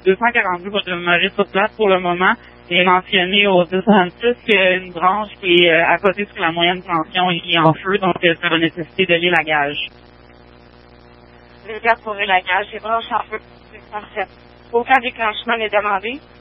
242 va demeurer sur place pour le moment et mentionner au 236 qu'il y a une branche qui est à côté sur la moyenne tension et qui est en feu, donc ça va nécessiter de l'élagage. Les gars pour l'élagage, les branches en feu, c'est parfait. Aucun déclenchement n'est demandé.